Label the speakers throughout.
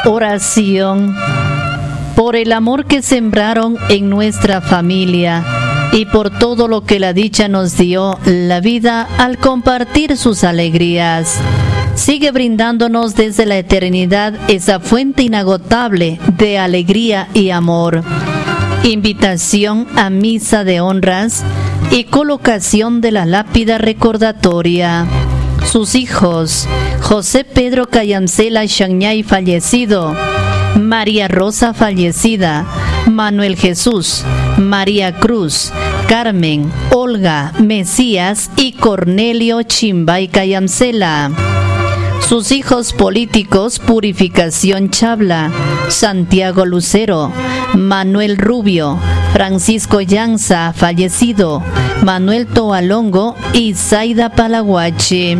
Speaker 1: Oración por el amor que sembraron en nuestra familia y por todo lo que la dicha nos dio la vida al compartir sus alegrías. Sigue brindándonos desde la eternidad esa fuente inagotable de alegría y amor. Invitación a misa de honras y colocación de la lápida recordatoria. Sus hijos: José Pedro Cayamcela Xañay, fallecido; María Rosa, fallecida; Manuel Jesús, María Cruz, Carmen, Olga, Mesías y Cornelio Chimbay Cayamcela. Sus hijos políticos: Purificación Chabla, Santiago Lucero, Manuel Rubio, Francisco Llanza, fallecido; Manuel Toalongo y Zaida Palaguachi.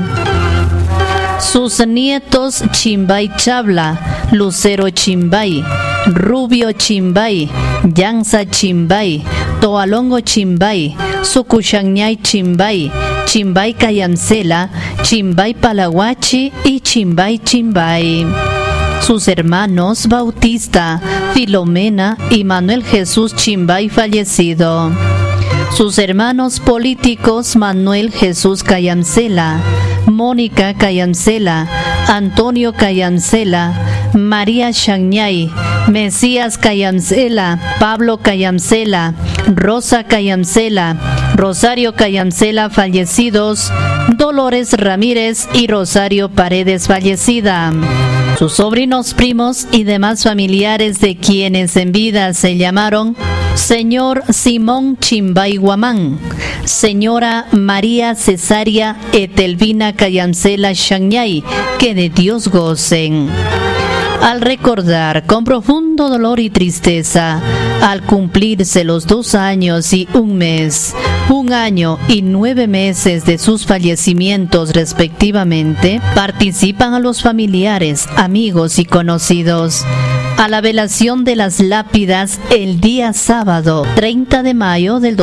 Speaker 1: Sus nietos: Chimbay Chabla, Lucero Chimbay, Rubio Chimbay, Llanza Chimbay, Toalongo Chimbay, Sucuchañay Chimbay, Chimbay Cayamcela, Chimbay Palaguachi y Chimbay Chimbay. Sus hermanos: Bautista, Filomena y Manuel Jesús Chimbay, fallecido. Sus hermanos políticos: Manuel Jesús Cayamcela, Mónica Cayamcela, Antonio Cayamcela, María Xañay, Mesías Cayamcela, Pablo Cayamcela, Rosa Cayamcela, Rosario Cayamcela, fallecidos; Dolores Ramírez y Rosario Paredes, fallecida. Sus sobrinos, primos y demás familiares de quienes en vida se llamaron: señor Simón Chimbay Guamán, señora María Cesaria Etelvina Cayamcela Xañay, que de Dios gocen. Al recordar con profundo dolor y tristeza, al cumplirse los 2 años y 1 mes, 1 año y 9 meses de sus fallecimientos respectivamente, participan a los familiares, amigos y conocidos a la velación de las lápidas el día sábado 30 de mayo del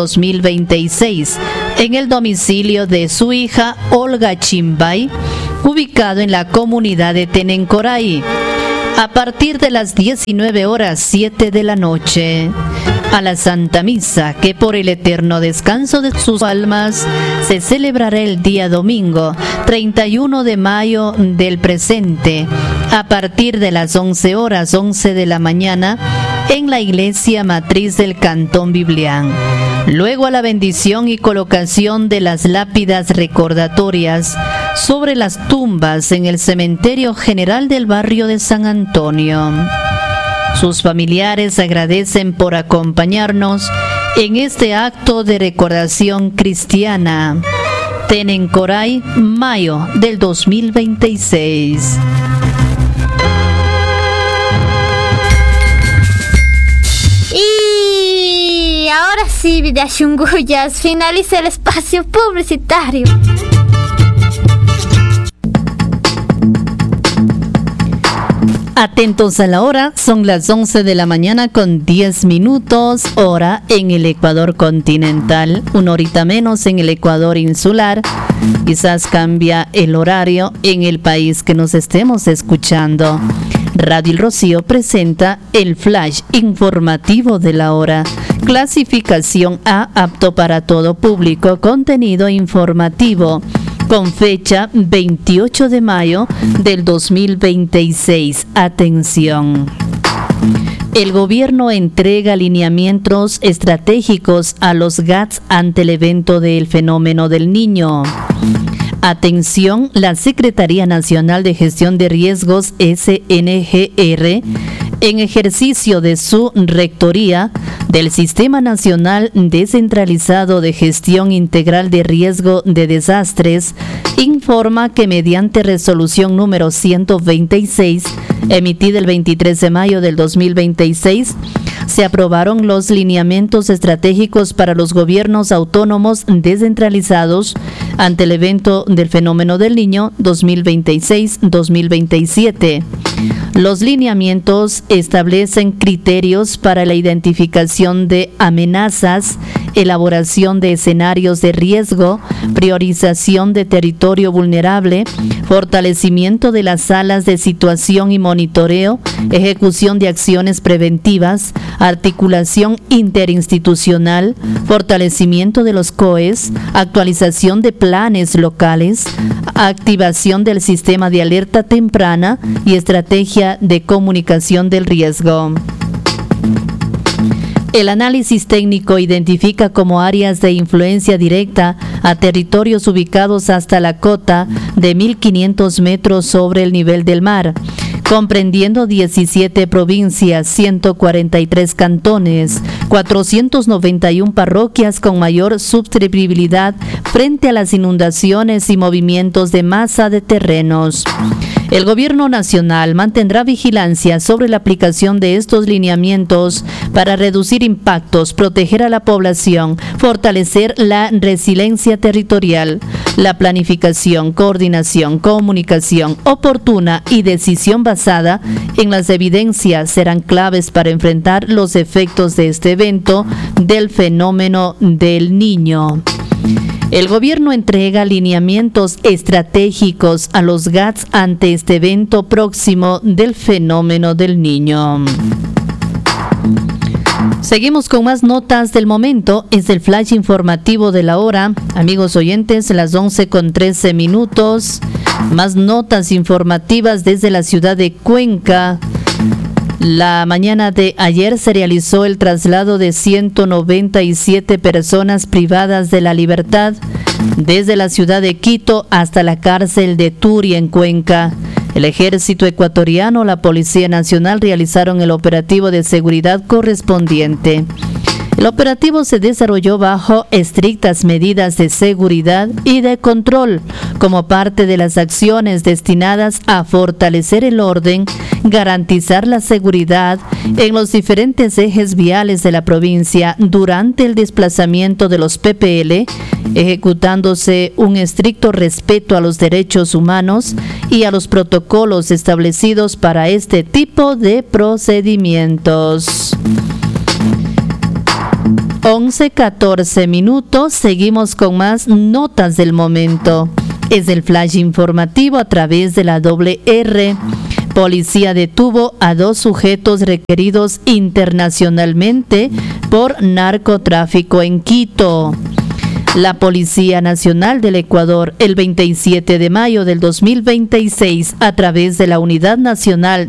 Speaker 1: 2026 en el domicilio de su hija Olga Chimbay, ubicado en la comunidad de Tenencoray, a partir de las 19:07 de la noche. A la Santa Misa, que por el eterno descanso de sus almas se celebrará el día domingo 31 de mayo del presente, a partir de las 11:11 de la mañana, en la iglesia matriz del Cantón Biblián. Luego a la bendición y colocación de las lápidas recordatorias sobre las tumbas en el cementerio general del barrio de San Antonio. Sus familiares agradecen por acompañarnos en este acto de recordación cristiana. Tenencoray, mayo del 2026.
Speaker 2: Y ahora sí, Vidashunguyas, finaliza el espacio publicitario.
Speaker 1: Atentos a la hora, son las 11 de la mañana con 10 minutos, hora en el Ecuador continental, 1 horita menos en el Ecuador insular. Quizás cambia el horario en el país que nos estemos escuchando. Radio El Rocío presenta el flash informativo de la hora. Clasificación A, apto para todo público, contenido informativo, con fecha 28 de mayo del 2026. Atención. El gobierno entrega lineamientos estratégicos a los GATS ante el evento del fenómeno del Niño. Atención, la Secretaría Nacional de Gestión de Riesgos, SNGR, en ejercicio de su rectoría del Sistema Nacional Descentralizado de Gestión Integral de Riesgo de Desastres, informa que mediante resolución número 126, emitida el 23 de mayo del 2026, se aprobaron los lineamientos estratégicos para los gobiernos autónomos descentralizados ante el evento del fenómeno del Niño 2026-2027. Los lineamientos establecen criterios para la identificación de amenazas elaboración de escenarios de riesgo, priorización de territorio vulnerable, fortalecimiento de las salas de situación y monitoreo, ejecución de acciones preventivas, articulación interinstitucional, fortalecimiento de los COEs, actualización de planes locales, activación del sistema de alerta temprana y estrategia de comunicación del riesgo. El análisis técnico identifica como áreas de influencia directa a territorios ubicados hasta la cota de 1.500 metros sobre el nivel del mar, comprendiendo 17 provincias, 143 cantones, 491 parroquias con mayor susceptibilidad frente a las inundaciones y movimientos de masa de terrenos. El Gobierno Nacional mantendrá vigilancia sobre la aplicación de estos lineamientos para reducir impactos, proteger a la población, fortalecer la resiliencia territorial. La planificación, coordinación, comunicación oportuna y decisión basada en las evidencias serán claves para enfrentar los efectos de este evento del fenómeno del Niño. El gobierno entrega lineamientos estratégicos a los GATS ante este evento próximo del fenómeno del Niño. Seguimos con más notas del momento. Es el flash informativo de la hora. Amigos oyentes, las 11:13. Más notas informativas desde la ciudad de Cuenca. La mañana de ayer se realizó el traslado de 197 personas privadas de la libertad desde la ciudad de Quito hasta la cárcel de Turi en Cuenca. El Ejército Ecuatoriano, la Policía Nacional realizaron el operativo de seguridad correspondiente. El operativo se desarrolló bajo estrictas medidas de seguridad y de control, como parte de las acciones destinadas a fortalecer el orden, garantizar la seguridad en los diferentes ejes viales de la provincia durante el desplazamiento de los PPL, ejecutándose un estricto respeto a los derechos humanos y a los protocolos establecidos para este tipo de procedimientos. 11:14. Seguimos con más notas del momento. Es el flash informativo a través de la WR. Policía detuvo a 2 sujetos requeridos internacionalmente por narcotráfico en Quito. La Policía Nacional del Ecuador, el 27 de mayo del 2026, a través de la Unidad Nacional